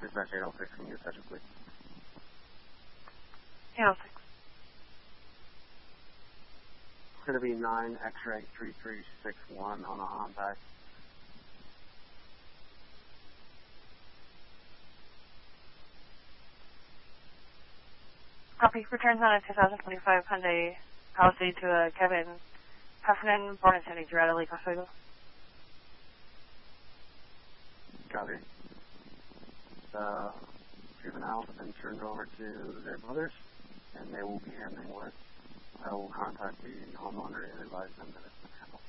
Dispatch 806, can you dispatch it, please? 806. It's going to be 9 X-ray 3361 on a Hyundai. Copy. Returns on a 2025 Hyundai Palisade to Kevin Heffernan, born and sending Dorado Lake Oswego. Copy. Juveniles have been turned over to their mothers, and they will be handling work. I will contact the homeowner and advise them that it's been handled.